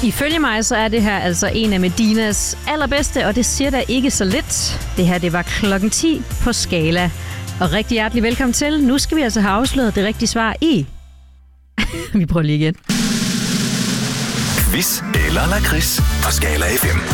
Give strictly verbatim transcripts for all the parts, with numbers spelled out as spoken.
Ifølge mig, så er det her altså en af Medinas allerbedste, og det siger da ikke så lidt. Det her, det var klokken ti på Skala. Og rigtig hjertelig velkommen til. Nu skal vi altså have afsløret det rigtige svar i... vi prøver lige igen. Quiz eller lakrids på Skala F M.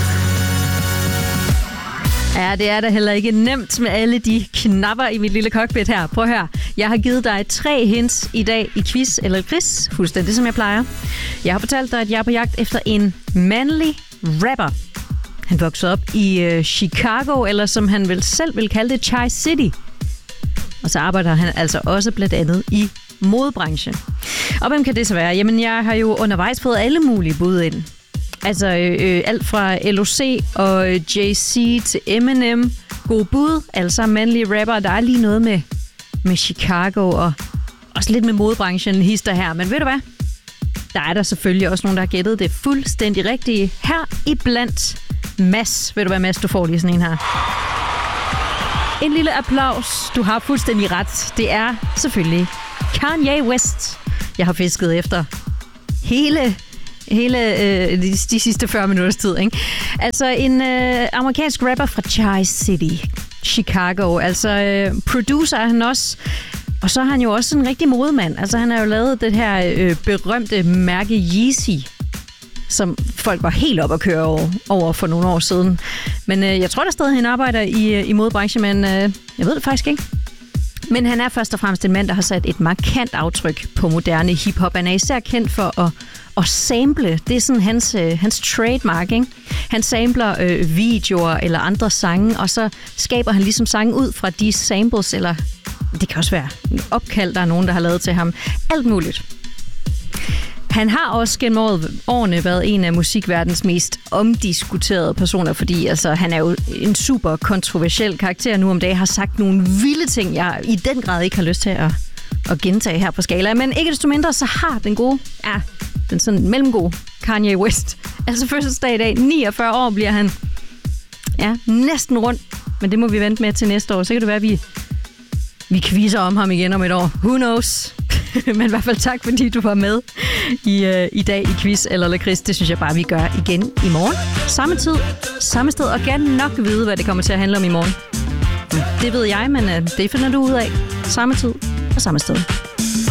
Ja, det er da heller ikke nemt med alle de knapper i mit lille cockpit her. Prøv at høre. Jeg har givet dig tre hints i dag i quiz eller lakrids, fuldstændig som jeg plejer. Jeg har fortalt dig, at jeg er på jagt efter en mandlig rapper. Han voksede op i uh, Chicago, eller som han vel selv vil kalde det, Chi City. Og så arbejder han altså også blandt andet i modebranchen. Og hvem kan det så være? Jamen, jeg har jo undervejs fået alle mulige bud ind. Altså øh, alt fra L O C og Jay-Z til Eminem. Gode bud, altså mandlige rapper. Der er lige noget med, med Chicago og også lidt med modebranchen hister her. Men ved du hvad? Der er der selvfølgelig også nogen, der har gættet det fuldstændig rigtige. Her iblandt Mads. Ved du hvad, Mads? Du får lige sådan en her. En lille applaus. Du har fuldstændig ret. Det er selvfølgelig Kanye West, jeg har fisket efter hele... Hele øh, de, de sidste fyrre minutters tid, ikke? Altså en øh, amerikansk rapper fra Chi City, Chicago. Altså øh, producer er han også. Og så er han jo også en rigtig modemand. Altså han har jo lavet det her øh, berømte mærke Yeezy, som folk var helt op at køre over, over for nogle år siden. Men øh, jeg tror der stadig, han arbejder i, i modebranchen, men øh, jeg ved det faktisk ikke. Men han er først og fremmest en mand, der har sat et markant aftryk på moderne hiphop. Han er især kendt for at, at sample. Det er sådan hans, øh, hans trademark, ikke? Han sampler øh, videoer eller andre sange, og så skaber han ligesom sange ud fra de samples, eller det kan også være en opkald, der er nogen, der har lavet til ham. Alt muligt. Han har også gennem årene været en af musikverdens mest omdiskuterede personer, fordi altså, han er jo en super kontroversiel karakter nu om dagen, har sagt nogle vilde ting, jeg i den grad ikke har lyst til at, at gentage her på Skala. Men ikke desto mindre, så har den gode, ja, den sådan mellemgode Kanye West, altså fødselsdag i dag, niogfyrre år bliver han, ja, næsten rundt, men det må vi vente med til næste år. Så kan det være, at vi, vi quizzer om ham igen om et år. Who knows? Men i hvert fald tak, fordi du var med i, øh, i dag i quiz eller lakrids. Det synes jeg bare, vi gør igen i morgen. Samme tid, samme sted, og gerne nok vide, hvad det kommer til at handle om i morgen. Det ved jeg, men øh, det finder du ud af. Samme tid og samme sted.